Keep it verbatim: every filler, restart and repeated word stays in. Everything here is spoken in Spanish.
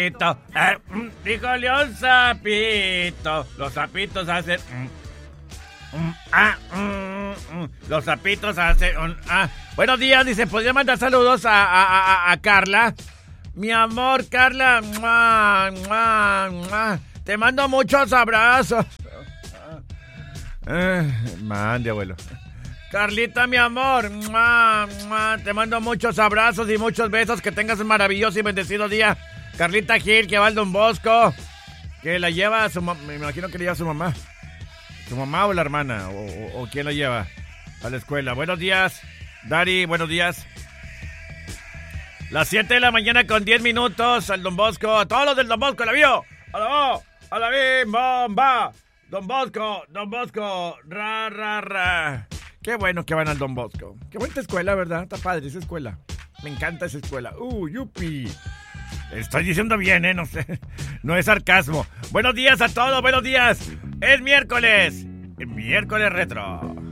sapito. Eh, mm, dígale un sapito. Los sapitos hacen... Mm, mm, ah, mm, mm. Los sapitos hacen... Un, ah. Buenos días, dice, ¿podría mandar saludos a, a, a, a Carla? Mi amor, Carla. Mua, mua, mua. Te mando muchos abrazos. Eh, mande, abuelo. Carlita, mi amor, ¡mua, mua! Te mando muchos abrazos y muchos besos. Que tengas un maravilloso y bendecido día. Carlita Gil, que va al Don Bosco, que la lleva a su mamá. Me imagino que le lleva a su mamá. ¿Su mamá o la hermana? ¿O, o, o quién la lleva a la escuela? Buenos días, Dari, buenos días. Las siete de la mañana con diez minutos al Don Bosco. A todos los del Don Bosco, ¿la vio? ¡A la vo! ¡A la bim, bomba! Don Bosco, Don Bosco, ra, ra, ra. Qué bueno que van al Don Bosco. Qué buena escuela, ¿verdad? Está padre esa escuela. Me encanta esa escuela. Uh, yupi. Estoy diciendo bien, ¿eh? No sé. No es sarcasmo. Buenos días a todos, buenos días. Es miércoles. Miércoles retro.